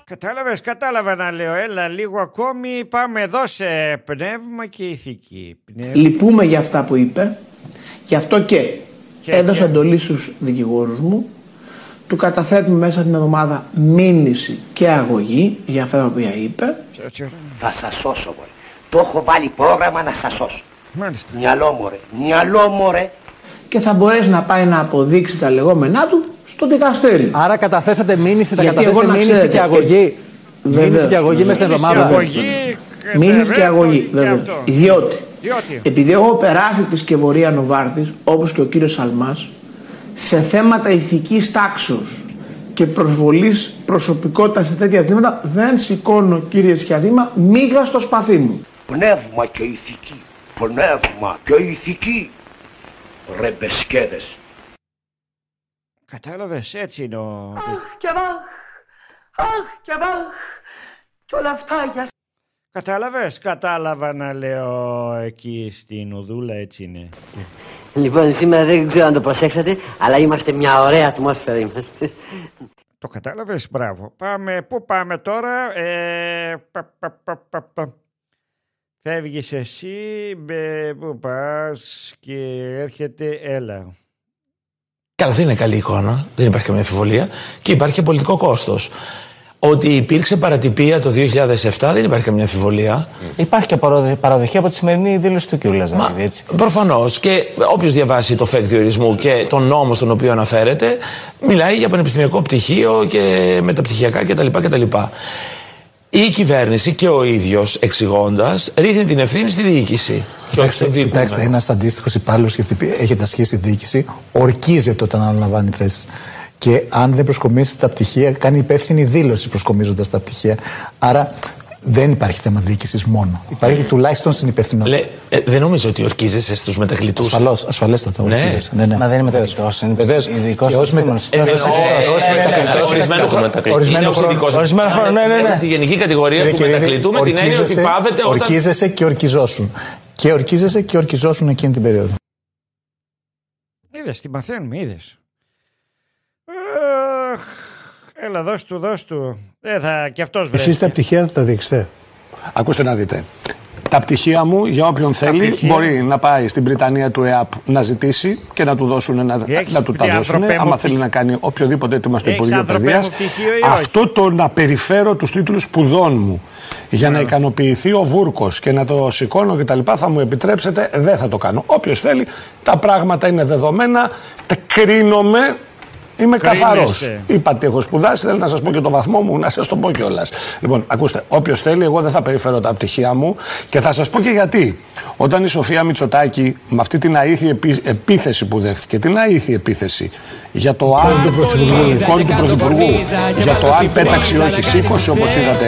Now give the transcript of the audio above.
Κατάλαβα να λέω. Έλα λίγο ακόμη. Πάμε εδώ σε πνεύμα και ηθική. Λυπούμε για αυτά που είπε. Γι' αυτό και έδωσα εντολή στους δικηγόρους μου. Του καταθέτουμε μέσα την εβδομάδα μήνυση και αγωγή για αυτά τα οποία είπε. Θα σας σώσω, μωρέ. Το έχω βάλει πρόγραμμα να σας σώσω. Μάλιστα. Μυαλό μωρέ. Και θα μπορέσει να πάει να αποδείξει τα λεγόμενά του στο δικαστήριο. Άρα καταθέσατε μήνυση, θα καταθέσετε μήνυση και αγωγή. Μήνυση και αγωγή μέσα στην εβδομάδα. Μήνυση και αγωγή, βέβαια. Διότι επειδή έχω περάσει τη σκευωρία Νοβάρτης, όπως και ο κύριος Σαλμάς, σε θέματα ηθικής τάξεως και προσβολής προσωπικότητας σε τέτοια ζητήματα, δεν σηκώνω, κύριε Σιαδήμα, μίγα στο σπαθί μου. Πνεύμα και ηθική. Πνεύμα και ηθική. Ρεμπεσκέδες. Κατάλαβες, έτσι είναι ο... και Μπαχ, και όλα αυτά για... Κατάλαβες, κατάλαβα να λέω εκεί στην Οδούλα, έτσι είναι. Λοιπόν, σήμερα δεν ξέρω αν το προσέξατε, αλλά είμαστε μια ωραία ατμόσφαιρα είμαστε. Το κατάλαβες, μπράβο. Πάμε, πού πάμε τώρα, Φεύγεις εσύ, πού πας και έρχεται, έλα. Καλά, δεν είναι καλή εικόνα, δεν υπάρχει καμία αμφιβολία και υπάρχει και πολιτικό κόστος. Ότι υπήρξε παρατυπία το 2007 δεν υπάρχει καμία αμφιβολία. Υπάρχει και παραδοχή από τη σημερινή δήλωση του κ. Λαζαρίδη, έτσι. Προφανώς. Και όποιος διαβάσει το ΦΕΚ διορισμού και τον νόμο στον οποίο αναφέρεται, μιλάει για πανεπιστημιακό πτυχίο και μεταπτυχιακά κτλ. Η κυβέρνηση και ο ίδιος εξηγώντας ρίχνει την ευθύνη στη διοίκηση. Κοιτάξτε, ένας αντίστοιχος υπάλληλος, γιατί έχετε ασχίσει η διοίκηση, ορκίζεται όταν αναλαμβάνει θέσεις. Και αν δεν προσκομίσει τα πτυχία, κάνει υπεύθυνη δήλωση προσκομίζοντας τα πτυχία. Άρα δεν υπάρχει θέμα διοίκησης μόνο. Υπάρχει τουλάχιστον συνυπευθυνότητα. Δεν νομίζω ότι ορκίζεσαι στους μετακλητούς. Ασφαλέστατα ορκίζεσαι. Ναι. Μα δεν είναι μετακλητός. Είναι ειδικός. Μέσα στη γενική κατηγορία του μετακλητού με την έννοια ότι πάβεται όταν... Ορκίζεσαι και ορκιζόσουν. Και ορκίζεσαι και ορκιζόσουν εκείνη την περίοδο. Είδες, τι μαθαίνουμε, είδες. Έλα, δώσ' του. Και αυτός βρέθηκε. Εσείς τα πτυχία θα τα δείξετε. Ακούστε να δείτε. Τα πτυχία μου, για όποιον θέλει, μπορεί να πάει στην Βρυτανία του ΕΑΠ να ζητήσει και να του δώσουν, να του τα δώσουν. Άμα θέλει να κάνει οποιοδήποτε αίτημα στο Υπουργείο Παιδείας. Αυτό το να περιφέρω τους τίτλους σπουδών μου για να ικανοποιηθεί ο Βούρκος και να το σηκώνω κτλ. Θα μου επιτρέψετε, δεν θα το κάνω. Όποιος θέλει, τα πράγματα είναι δεδομένα, τα κρίνομαι. Είμαι καθαρός. Είπα τι έχω σπουδάσει, θέλω να σας πω και το βαθμό μου, να σας το πω κιόλας. Λοιπόν, ακούστε, όποιος θέλει, εγώ δεν θα περιφέρω τα πτυχία μου και θα σας πω και γιατί. Όταν η Σοφία Μητσοτάκη, με αυτή την αήθη επίθεση που δέχτηκε, την αήθη επίθεση για το αν του Πρωθυπουργού, για το αν πέταξε ή όχι, σήκωσε όπως είδατε